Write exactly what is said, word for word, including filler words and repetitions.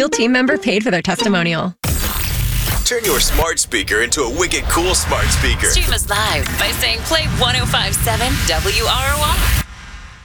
Real team member paid for their testimonial. Turn your smart speaker into a wicked cool smart speaker. Stream us live by saying play one oh five point seven W R O R.